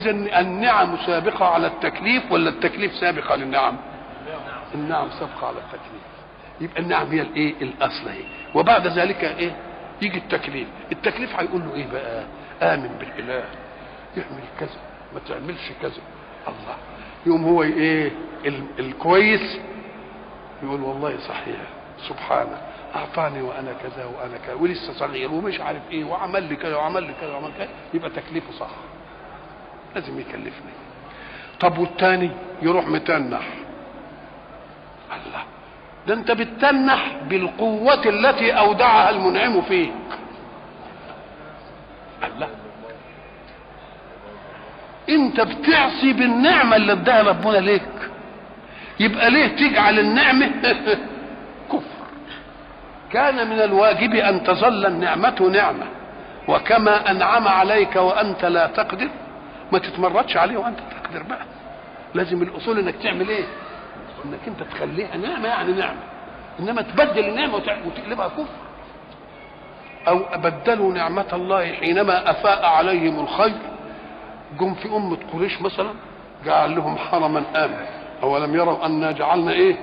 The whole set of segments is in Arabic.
النعم سابقة على التكليف ولا التكليف سابقة للنعم؟ النعم سابقة على التكليف. يبقى النعم هي الايه؟ الاصل اهي، وبعد ذلك ايه؟ يجي التكليف. التكليف هيقول له ايه بقى؟ امن بالاله، اعمل كذا ما تعملش كذا. الله يوم هو ايه؟ الكويس يقول والله صحيح سبحانه اعطاني وانا كذا وانا كذا ولسه صغير ومش عارف ايه وعمل لي كذا وعمل لي كذا وعمل كذا، يبقى تكليفه صح، لازم يكلفني. طب والتاني يروح متنح، الله ده انت بتتنح بالقوة التي اودعها المنعم فيك. الله انت بتعصي بالنعمة اللي اداها ربنا ليك، يبقى ليه تجعل النعمة كفر؟ كان من الواجب ان تظل النعمة نعمة، وكما انعم عليك وانت لا تقدر ما تتمردش عليه وانت تقدر بقى. لازم الاصول انك تعمل ايه؟ انك انت تخليها نعمة، يعني نعمة، انما تبدل النعمة وتقلبها كفر. او بدلوا نعمة الله حينما افاء عليهم الخير، جم في امة قريش مثلا جعل لهم حرما امنا، اولم يروا انا جعلنا ايه؟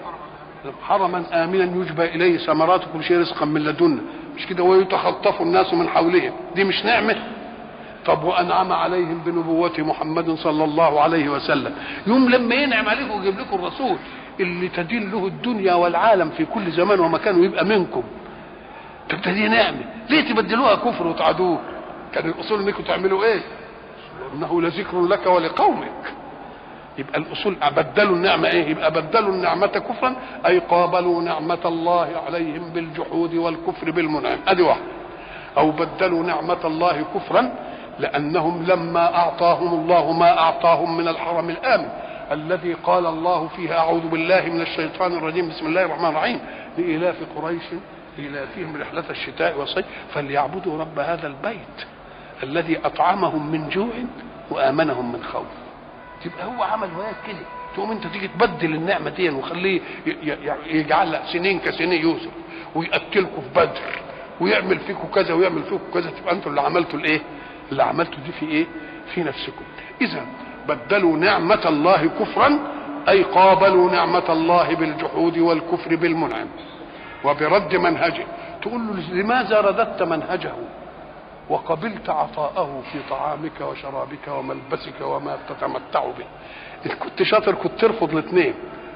حرما امنا يجبى اليه ثمرات كل شيء رزقا من لدنا، مش كده؟ ويتخطف الناس من حولهم، دي مش نعمة؟ طب وانعم عليهم بنبوة محمد صلى الله عليه وسلم، يوم لما ينعم عليكم ويجيب لكم الرسول اللي تدين له الدنيا والعالم في كل زمان ومكان ويبقى منكم، تبقى دي نعمة، ليه تبدلوها كفر وتعدوه؟ كان الاصول انكم تعملوا ايه؟ انه لذكر لك ولقومك. يبقى الاصول بدلوا النعمه ايه؟ يبقى بدلوا النعمه كفرا، اي قابلوا نعمه الله عليهم بالجحود والكفر بالمنعم، ادي واحد. او بدلوا نعمه الله كفرا لانهم لما اعطاهم الله ما اعطاهم من الحرم الامن الذي قال الله فيه اعوذ بالله من الشيطان الرجيم بسم الله الرحمن الرحيم لإلاف قريش إلافهم رحلة الشتاء والصيف فليعبدوا رب هذا البيت الذي أطعمهم من جوع وآمنهم من خوف. تبقى هو عمل وياك كده، تقوم انت تيجي تبدل النعمة دي وخليه يجعل سنين كسنين يوسف ويأكلكم في بدر ويعمل فيكم كذا ويعمل فيكم كذا، تبقى انتوا اللي عملتوا الايه؟ اللي عملتوا دي في ايه؟ في نفسكم. إذا بدلوا نعمة الله كفرا أي قابلوا نعمة الله بالجحود والكفر بالمنعم وبرد منهجه. تقول له لماذا رددت منهجه وقبلت عطاءه في طعامك وشرابك وملبسك وما تتمتع به؟ إذا كنت شاطر كنت ترفض الاثنين،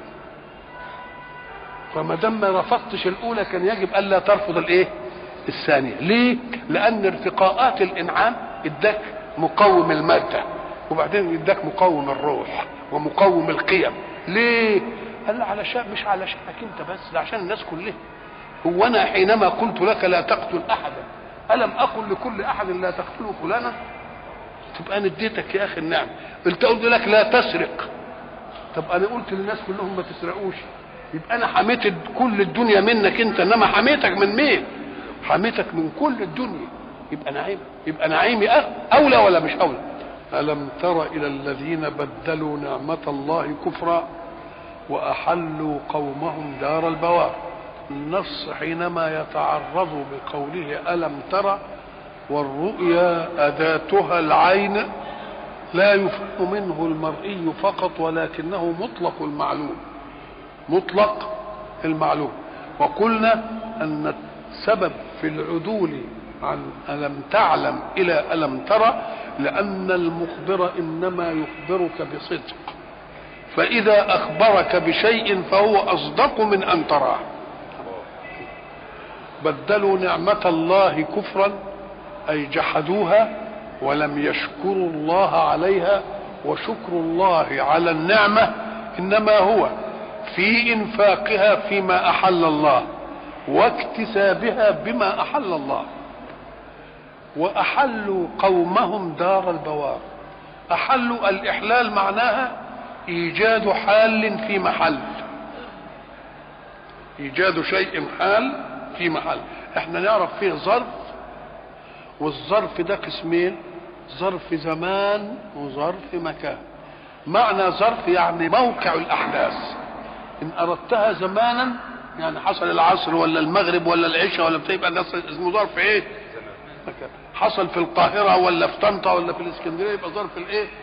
فما دام ما رفضتش الاولى كان يجب الا ترفض الايه؟ الثانيه. ليه؟ لان ارتقاءات الانعام اداك مقوم الماده وبعدين اداك مقوم الروح ومقوم القيم. ليه؟ قال علشان مش علشانك انت بس، ده عشان الناس كلها. هو انا حينما قلت لك لا تقتل احدا الم اقل لكل احد لا تقتلوا فلانا؟ تبقى انا اديتك يا اخي النعم. قلت لك لا تسرق، طب انا قلت للناس كلهم ما تسرقوش، يبقى انا حميت كل الدنيا منك انت، انما حميتك من مين؟ حميتك من كل الدنيا. يبقى نعيم، يبقى نعيمي اولى ولا مش اولى؟ الم تر الى الذين بدلوا نعمة الله كفرا واحلوا قومهم دار البوار. النص حينما يتعرض بقوله الم تر والرؤيا اداتها العين لا يفهم منه المرئي فقط ولكنه مطلق المعلوم، مطلق المعلوم. وقلنا ان السبب في العدول عن ألم تعلم إلى ألم ترى لأن المخبر إنما يخبرك بصدق، فإذا أخبرك بشيء فهو أصدق من أن تراه. بدلوا نعمة الله كفرا أي جحدوها ولم يشكروا الله عليها، وشكر الله على النعمة إنما هو في إنفاقها فيما أحل الله واكتسابها بما أحل الله. وأحلوا قومهم دار البوار. أحلوا الإحلال معناها إيجاد حال في محل، إيجاد شيء حال في محل. احنا نعرف فيه ظرف، والظرف ده قسمين، ظرف زمان وظرف مكان. معنى ظرف يعني موقع الأحداث، إن أردتها زمانا يعني حصل العصر ولا المغرب ولا العشاء ولا بتبقى اسمه ظرف ايه؟ مكان. حصل في القاهره ولا في طنطا ولا في الاسكندريه يبقى ظرف الايه